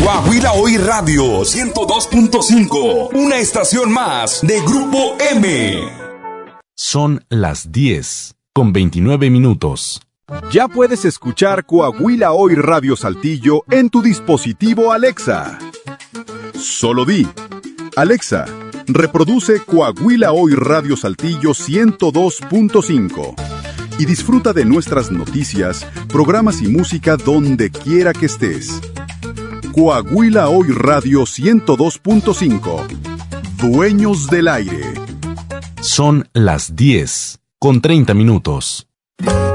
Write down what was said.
Coahuila Hoy Radio 102.5, una estación más de Grupo M. Son las 10:29. Ya puedes escuchar Coahuila Hoy Radio Saltillo en tu dispositivo Alexa. Solo di: Alexa, reproduce Coahuila Hoy Radio Saltillo 102.5 y disfruta de nuestras noticias, programas y música donde quiera que estés. Coahuila Hoy Radio 102.5. Dueños del aire. Son las 10:30.